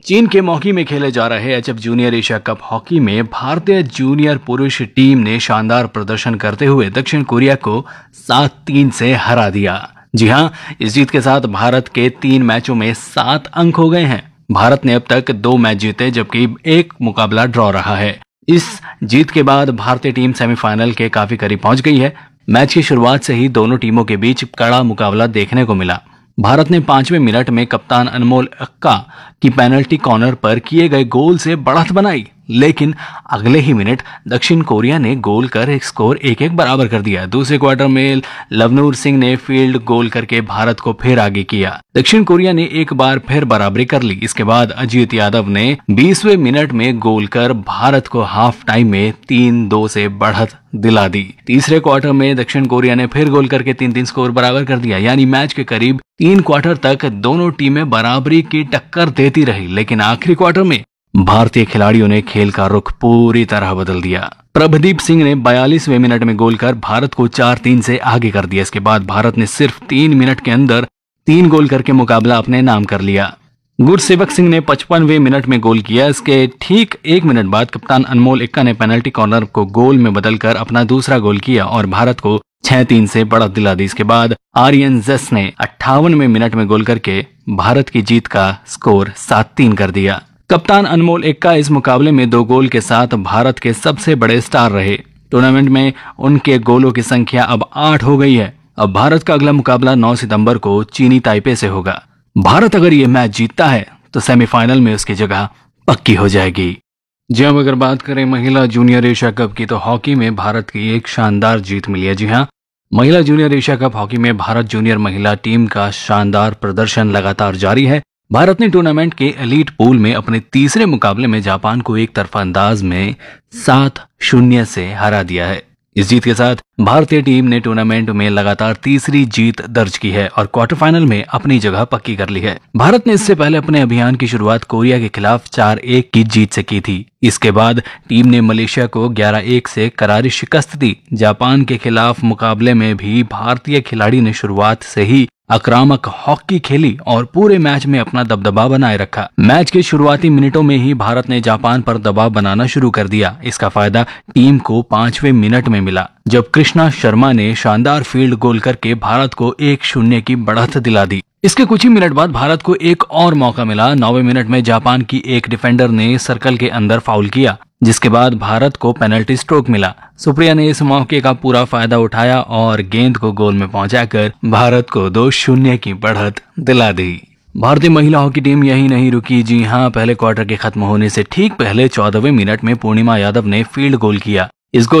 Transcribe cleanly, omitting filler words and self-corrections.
चीन के मौकी में खेले जा रहे HF junior Asia cup hockey में भारतीय जूनियर पुरुष टीम ने शानदार प्रदर्शन करते हुए दक्षिण कोरिया को 7-3 से हरा दिया। जी हां, इस जीत के साथ भारत के 3 मैचों में 7 अंक हो गए हैं। भारत ने अब तक 2 मैच जीते जबकि एक मुकाबला ड्रॉ रहा है। इस जीत के बाद भारतीय टीम सेमीफाइनल के काफी करीब पहुंच गई है। मैच की शुरुआत से ही दोनों टीमों के बीच कड़ा मुकाबला देखने को मिला। भारत ने 5वें मिनट में कप्तान अनमोल एक्का की पेनल्टी कॉर्नर पर किए गए गोल से बढ़त बनाई, लेकिन अगले ही मिनट दक्षिण कोरिया ने गोल कर एक स्कोर 1-1 बराबर कर दिया। दूसरे क्वार्टर में लवनूर सिंह ने फील्ड गोल करके भारत को फिर आगे किया। दक्षिण कोरिया ने एक बार फिर बराबरी कर ली। इसके बाद अजीत यादव ने 20वें मिनट में गोल कर भारत को हाफ टाइम में 3-2 से बढ़त दिला दी। तीसरे क्वार्टर में दक्षिण कोरिया ने फिर गोल करके 3-3 स्कोर बराबर कर दिया। यानी मैच के करीब 3 क्वार्टर तक दोनों टीमें बराबरी की टक्कर देती रही, लेकिन आखिरी क्वार्टर में भारतीय खिलाड़ियों ने खेल का रुख पूरी तरह बदल दिया। प्रभदीप सिंह ने 42वें मिनट में गोल कर भारत को 4-3 से आगे कर दिया। इसके बाद भारत ने सिर्फ 3 मिनट के अंदर 3 गोल करके मुकाबला अपने नाम कर लिया। गुरसेवक सिंह ने 55वें मिनट में गोल किया। इसके ठीक 1 मिनट बाद कप्तान अनमोल एक्का ने पेनल्टी कॉर्नर को गोल में बदलकर अपना दूसरा गोल किया और भारत को 6-3 से बढ़त दिला दी। इसके बाद आर्यन जस ने 58वें मिनट में गोल करके भारत की जीत का स्कोर 7-3 कर दिया। कप्तान अनमोल एक्का इस मुकाबले में 2 गोल के साथ भारत के सबसे बड़े स्टार रहे। टूर्नामेंट में उनके गोलों की संख्या अब 8 हो गई है। अब भारत का अगला मुकाबला 9 सितंबर को चीनी ताइपे से होगा। भारत अगर ये मैच जीतता है तो सेमीफाइनल में उसकी जगह पक्की हो जाएगी। जी हाँ, अगर बात करें महिला जूनियर एशिया कप की तो हॉकी में भारत की एक शानदार जीत मिली है। जी हाँ, महिला जूनियर एशिया कप हॉकी में भारत जूनियर महिला टीम का शानदार प्रदर्शन लगातार जारी है। भारत ने टूर्नामेंट के एलीट पूल में अपने तीसरे मुकाबले में जापान को एक तरफा अंदाज में 7-0 से हरा दिया है। इस जीत के साथ भारतीय टीम ने टूर्नामेंट में लगातार तीसरी जीत दर्ज की है और क्वार्टर फाइनल में अपनी जगह पक्की कर ली है। भारत ने इससे पहले अपने अभियान की शुरुआत कोरिया के खिलाफ 4-1 की जीत से की थी। इसके बाद टीम ने मलेशिया को 11-1 से करारी शिकस्त दी। जापान के खिलाफ मुकाबले में भी भारतीय खिलाड़ी ने शुरुआत से ही आक्रामक हॉकी खेली और पूरे मैच में अपना दबदबा बनाए रखा। मैच के शुरुआती मिनटों में ही भारत ने जापान पर दबाव बनाना शुरू कर दिया। इसका फायदा टीम को 5वें मिनट में मिला, जब कृष्णा शर्मा ने शानदार फील्ड गोल करके भारत को 1-0 की बढ़त दिला दी। इसके कुछ ही मिनट बाद भारत को एक और मौका मिला। 9वें मिनट में जापान की एक डिफेंडर ने सर्कल के अंदर फाउल किया, जिसके बाद भारत को पेनल्टी स्ट्रोक मिला। सुप्रिया ने इस मौके का पूरा फायदा उठाया और गेंद को गोल में पहुंचाकर भारत को 2-0 की बढ़त दिला दी। भारतीय महिला हॉकी टीम यही नहीं रुकी। जी हां, पहले क्वार्टर के खत्म होने से ठीक पहले 14वें मिनट में पूर्णिमा यादव ने फील्ड गोल किया। इस गोल